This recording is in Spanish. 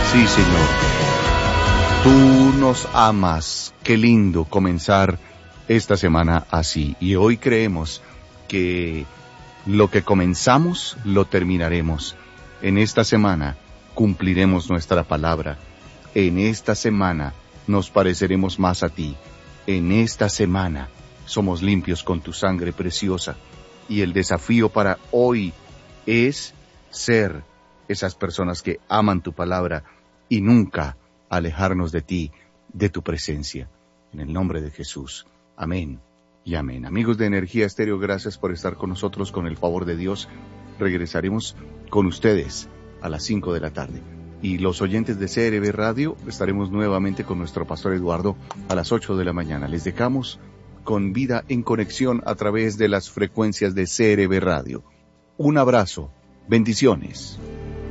Sí, Señor. Tú nos amas. Qué lindo comenzar esta semana así. Y hoy creemos que lo que comenzamos lo terminaremos. En esta semana cumpliremos nuestra palabra. En esta semana nos pareceremos más a ti. En esta semana somos limpios con tu sangre preciosa. Y el desafío para hoy es ser esas personas que aman tu palabra y nunca alejarnos de ti, de tu presencia. En el nombre de Jesús. Amén y amén. Amigos de Energía Estéreo, gracias por estar con nosotros. Con el favor de Dios, regresaremos con ustedes a las 5 de la tarde. Y los oyentes de CRB Radio, estaremos nuevamente con nuestro pastor Eduardo a las 8 de la mañana. Les dejamos con Vida en Conexión a través de las frecuencias de CRB Radio. Un abrazo. Bendiciones.